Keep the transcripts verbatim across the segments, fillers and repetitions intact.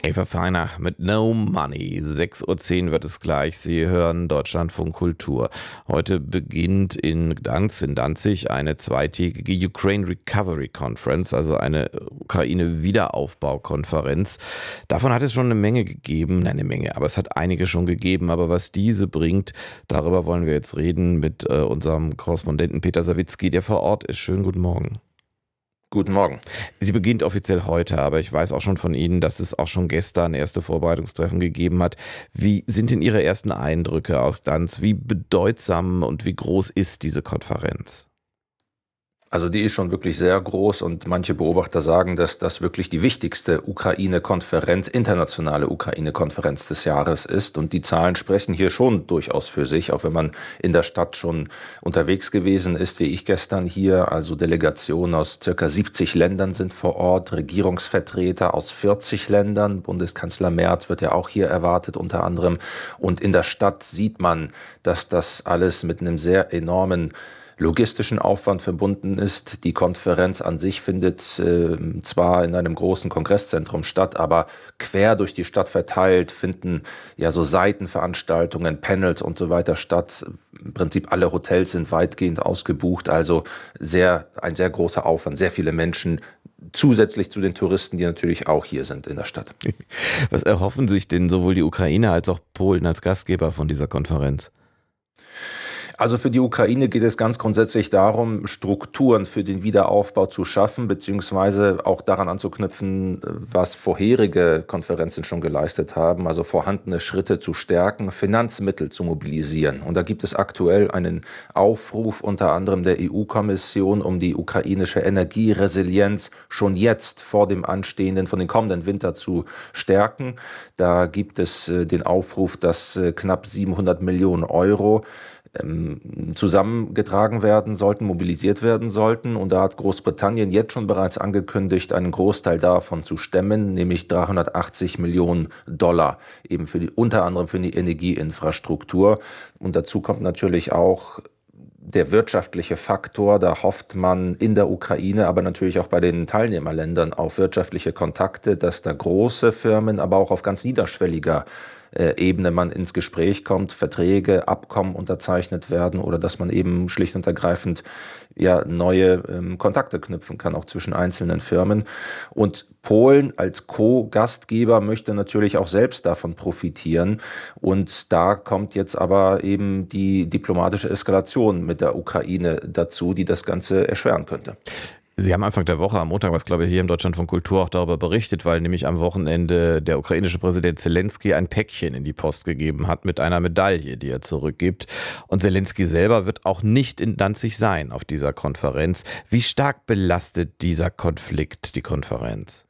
Eva Feiner mit No Money. sechs Uhr zehn wird es gleich. Sie hören Deutschlandfunk Kultur. Heute beginnt in Gdansk, in Danzig, eine zweitägige Ukraine Recovery Conference, also eine Ukraine-Wiederaufbaukonferenz. Davon hat es schon eine Menge gegeben, nein, eine Menge, aber es hat einige schon gegeben. Aber was diese bringt, darüber wollen wir jetzt reden mit äh, unserem Korrespondenten Peter Sawicki, der vor Ort ist. Schönen guten Morgen. Guten Morgen. Sie beginnt offiziell heute, aber ich weiß auch schon von Ihnen, dass es auch schon gestern erste Vorbereitungstreffen gegeben hat. Wie sind denn Ihre ersten Eindrücke aus Gdansk? Wie bedeutsam und wie groß ist diese Konferenz? Also die ist schon wirklich sehr groß und manche Beobachter sagen, dass das wirklich die wichtigste Ukraine-Konferenz, internationale Ukraine-Konferenz des Jahres ist. Und die Zahlen sprechen hier schon durchaus für sich, auch wenn man in der Stadt schon unterwegs gewesen ist, wie ich gestern hier. Also Delegationen aus circa siebzig Ländern sind vor Ort, Regierungsvertreter aus vierzig Ländern. Bundeskanzler Merz wird ja auch hier erwartet unter anderem. Und in der Stadt sieht man, dass das alles mit einem sehr enormen logistischen Aufwand verbunden ist. Die Konferenz an sich findet äh, zwar in einem großen Kongresszentrum statt, aber quer durch die Stadt verteilt finden ja so Seitenveranstaltungen, Panels und so weiter statt. Im Prinzip alle Hotels sind weitgehend ausgebucht, also sehr ein sehr großer Aufwand, sehr viele Menschen zusätzlich zu den Touristen, die natürlich auch hier sind in der Stadt. Was erhoffen sich denn sowohl die Ukraine als auch Polen als Gastgeber von dieser Konferenz? Also für die Ukraine geht es ganz grundsätzlich darum, Strukturen für den Wiederaufbau zu schaffen, beziehungsweise auch daran anzuknüpfen, was vorherige Konferenzen schon geleistet haben, also vorhandene Schritte zu stärken, Finanzmittel zu mobilisieren. Und da gibt es aktuell einen Aufruf unter anderem der E U-Kommission, um die ukrainische Energieresilienz schon jetzt vor dem anstehenden, von den kommenden Winter zu stärken. Da gibt es den Aufruf, dass knapp siebenhundert Millionen Euro zusammengetragen werden sollten, mobilisiert werden sollten. Und da hat Großbritannien jetzt schon bereits angekündigt, einen Großteil davon zu stemmen, nämlich dreihundertachtzig Millionen Dollar, eben für die, unter anderem für die Energieinfrastruktur. Und dazu kommt natürlich auch der wirtschaftliche Faktor. Da hofft man in der Ukraine, aber natürlich auch bei den Teilnehmerländern auf wirtschaftliche Kontakte, dass da große Firmen, aber auch auf ganz niederschwelliger Ebene man ins Gespräch kommt, Verträge, Abkommen unterzeichnet werden oder dass man eben schlicht und ergreifend ja neue ähm, Kontakte knüpfen kann, auch zwischen einzelnen Firmen. Und Polen als Co-Gastgeber möchte natürlich auch selbst davon profitieren. Und da kommt jetzt aber eben die diplomatische Eskalation mit der Ukraine dazu, die das Ganze erschweren könnte. Sie haben Anfang der Woche, am Montag, was glaube ich hier im Deutschlandfunk Kultur auch darüber berichtet, weil nämlich am Wochenende der ukrainische Präsident Zelensky ein Päckchen in die Post gegeben hat mit einer Medaille, die er zurückgibt. Und Zelensky selber wird auch nicht in Danzig sein auf dieser Konferenz. Wie stark belastet dieser Konflikt die Konferenz?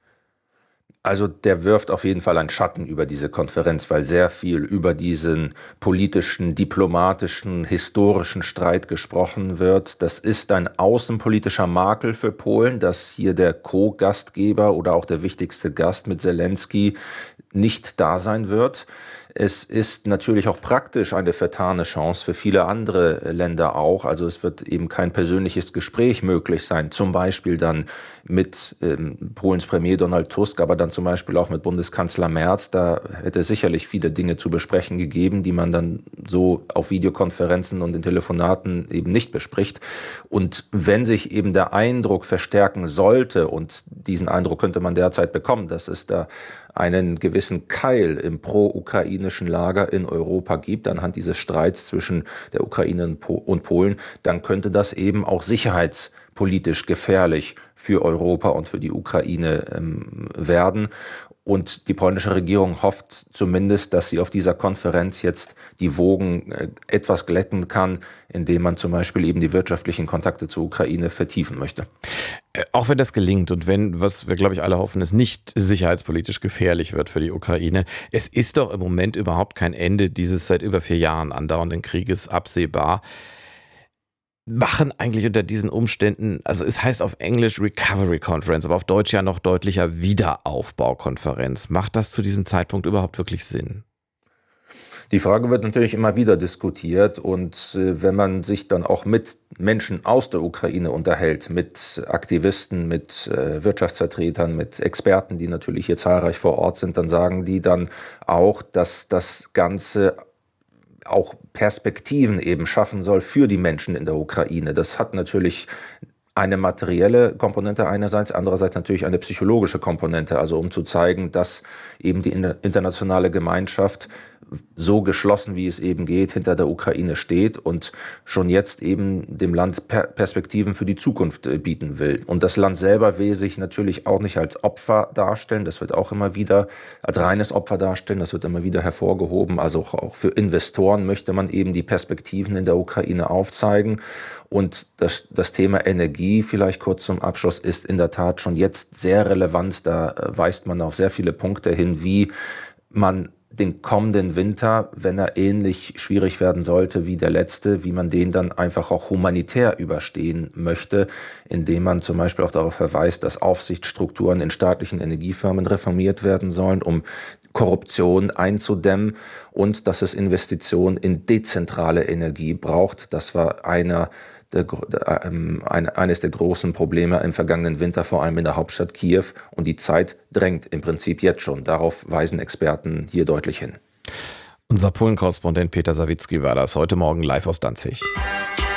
Also der wirft auf jeden Fall einen Schatten über diese Konferenz, weil sehr viel über diesen politischen, diplomatischen, historischen Streit gesprochen wird. Das ist ein außenpolitischer Makel für Polen, dass hier der Co-Gastgeber oder auch der wichtigste Gast mit Zelensky nicht da sein wird. Es ist natürlich auch praktisch eine vertane Chance für viele andere Länder auch. Also es wird eben kein persönliches Gespräch möglich sein, zum Beispiel dann mit ähm, Polens Premier Donald Tusk, aber dann zum Beispiel auch mit Bundeskanzler Merz. Da hätte es sicherlich viele Dinge zu besprechen gegeben, die man dann so auf Videokonferenzen und in Telefonaten eben nicht bespricht. Und wenn sich eben der Eindruck verstärken sollte, und diesen Eindruck könnte man derzeit bekommen, dass es da einen gewissen Keil im pro-ukrainischen Lager in Europa gibt, anhand dieses Streits zwischen der Ukraine und Polen, dann könnte das eben auch sicherheitspolitisch gefährlich für Europa und für die Ukraine ähm, werden. Und die polnische Regierung hofft zumindest, dass sie auf dieser Konferenz jetzt die Wogen äh, etwas glätten kann, indem man zum Beispiel eben die wirtschaftlichen Kontakte zur Ukraine vertiefen möchte. Auch wenn das gelingt und wenn, was wir glaube ich alle hoffen, es nicht sicherheitspolitisch gefährlich wird für die Ukraine, es ist doch im Moment überhaupt kein Ende dieses seit über vier Jahren andauernden Krieges absehbar. Machen eigentlich unter diesen Umständen, also es heißt auf Englisch Recovery Conference, aber auf Deutsch ja noch deutlicher Wiederaufbaukonferenz. Macht das zu diesem Zeitpunkt überhaupt wirklich Sinn? Die Frage wird natürlich immer wieder diskutiert und äh, wenn man sich dann auch mit Menschen aus der Ukraine unterhält, mit Aktivisten, mit äh, Wirtschaftsvertretern, mit Experten, die natürlich hier zahlreich vor Ort sind, dann sagen die dann auch, dass das Ganze auch Perspektiven eben schaffen soll für die Menschen in der Ukraine. Das hat natürlich eine materielle Komponente einerseits, andererseits natürlich eine psychologische Komponente, also um zu zeigen, dass eben die internationale Gemeinschaft so geschlossen, wie es eben geht, hinter der Ukraine steht und schon jetzt eben dem Land Perspektiven für die Zukunft bieten will. Und das Land selber will sich natürlich auch nicht als Opfer darstellen, das wird auch immer wieder als reines Opfer darstellen, das wird immer wieder hervorgehoben. Also auch für Investoren möchte man eben die Perspektiven in der Ukraine aufzeigen. Und das, das Thema Energie, vielleicht kurz zum Abschluss, ist in der Tat schon jetzt sehr relevant. Da weist man auf sehr viele Punkte hin, wie man den kommenden Winter, wenn er ähnlich schwierig werden sollte wie der letzte, wie man den dann einfach auch humanitär überstehen möchte, indem man zum Beispiel auch darauf verweist, dass Aufsichtsstrukturen in staatlichen Energiefirmen reformiert werden sollen, um Korruption einzudämmen und dass es Investitionen in dezentrale Energie braucht. Das war einer Der, ähm, eine, eines der großen Probleme im vergangenen Winter, vor allem in der Hauptstadt Kiew. Und die Zeit drängt im Prinzip jetzt schon. Darauf weisen Experten hier deutlich hin. Unser Polen-Korrespondent Peter Sawicki war das heute Morgen live aus Danzig.